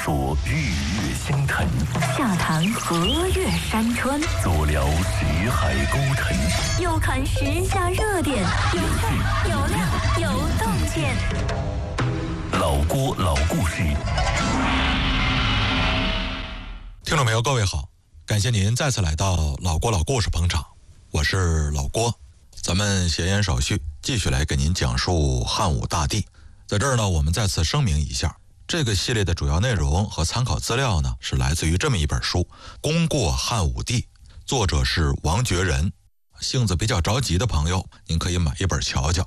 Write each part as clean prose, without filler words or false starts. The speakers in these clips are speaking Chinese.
说日月星辰， 下谈河岳山川， 左聊识海沟腾， 右看时下热点，有趣有料有洞见。 老郭老故事。 听众朋友，各位好，感谢您再次来到老郭老故事捧场，我是老郭。咱们闲言少叙，继续来给您讲述汉武大帝。在这儿呢，我们再次声明一下，这个系列的主要内容和参考资料呢，是来自于这么一本书《功过汉武帝》，作者是王觉仁。性子比较着急的朋友，您可以买一本瞧瞧。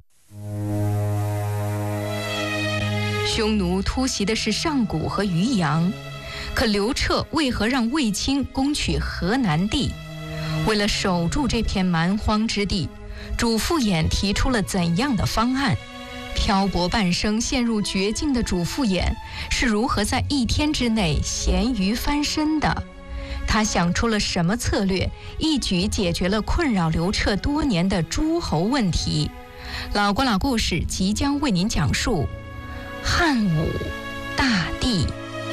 匈奴突袭的是上古和渔阳，可刘彻为何让卫青攻取河南地？为了守住这片蛮荒之地，主父偃提出了怎样的方案？漂泊半生陷入绝境的主父偃是如何在1天之内咸鱼翻身的？他想出了什么策略，一举解决了困扰刘彻多年的诸侯问题？老郭老故事即将为您讲述汉武大帝。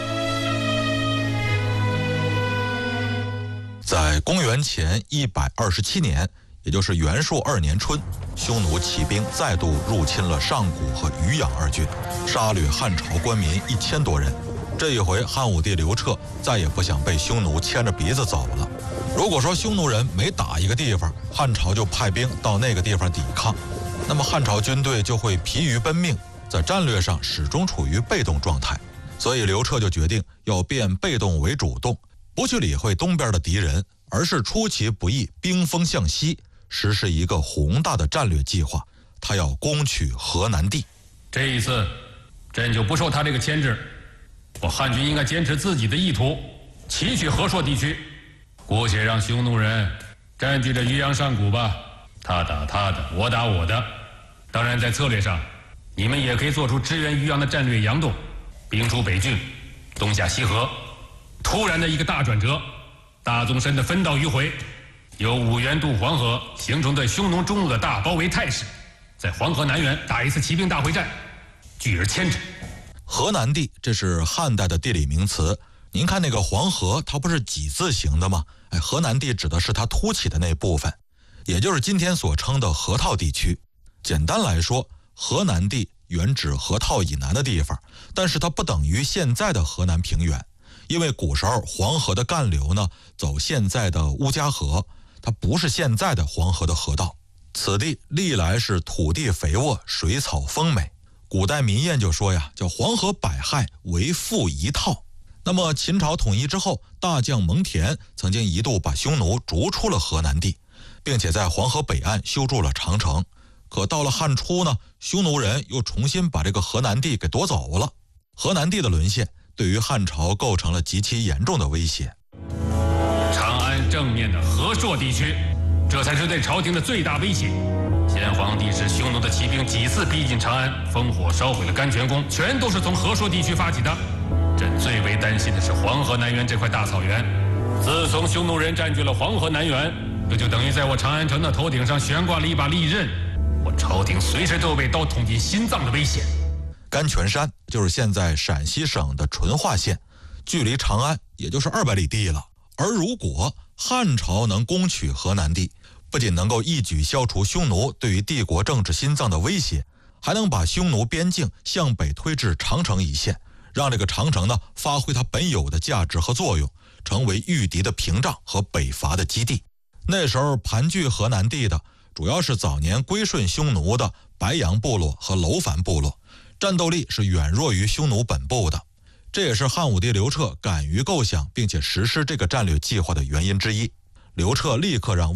在公元前127年，也就是元朔2年春，匈奴骑兵再度入侵了上古和渔阳2郡，杀掠汉朝官民1000多人。这一回汉武帝刘彻再也不想被匈奴牵着鼻子走了。如果说匈奴人每打一个地方，汉朝就派兵到那个地方抵抗，那么汉朝军队就会疲于奔命，在战略上始终处于被动状态。所以刘彻就决定要变被动为主动，不去理会东边的敌人，而是出其不意，兵锋向西，实施一个宏大的战略计划。他要攻取河南地。 这一次朕就不受他这个牵制，我汉军应该坚持自己的意图，奇取河朔地区，姑且让匈奴人占据着渔阳上古吧，他打他的，我打我的。当然在策略上，你们也可以做出支援渔阳的战略佯动，兵出北郡，东下西河。突然的一个大转折，大纵深的分道迂回，由五原渡黄河，形成对匈奴中路的大包围态势，在黄河南缘打一次骑兵大会战，拒而牵制。 河南地，这是汉代的地理名词。您看那个黄河，它不是几字形的吗？河南地指的是它凸起的那部分，也就是今天所称的河套地区。简单来说，河南地原指河套以南的地方，但是它不等于现在的河南平原，因为古时候黄河的干流呢，走现在的乌家河，它不是现在的黄河的河道。此地历来是土地肥沃，水草丰美。古代民谚就说呀，叫黄河百害，为富一套。那么秦朝统一之后，大将蒙恬曾经一度把匈奴逐出了河南地，并且在黄河北岸修筑了长城。可到了汉初呢，匈奴人又重新把这个河南地给夺走了。河南地的沦陷对于汉朝构成了极其严重的威胁。 长安正面的河朔地区，这才是对朝廷的最大威胁。先皇帝使匈奴的骑兵几次逼近长安，烽火烧毁了甘泉宫，全都是从河朔地区发起的。朕最为担心的是黄河南缘这块大草原。自从匈奴人占据了黄河南缘，这就等于在我长安城的头顶上悬挂了一把利刃，我朝廷随时都有被刀捅进心脏的危险。 甘泉山就是现在陕西省的淳化县，距离长安也就是200里地了。而如果汉朝能攻取河南地，不仅能够一举消除匈奴对于帝国政治心脏的威胁，还能把匈奴边境向北推至长城一线，让这个长城呢发挥它本有的价值和作用，成为御敌的屏障和北伐的基地。那时候盘踞河南地的主要是早年归顺匈奴的白杨部落和楼烦部落，战斗力是远弱于匈奴本部的。这也是汉武帝刘彻敢于构想并且实施这个战略计划的原因之一。刘彻立刻让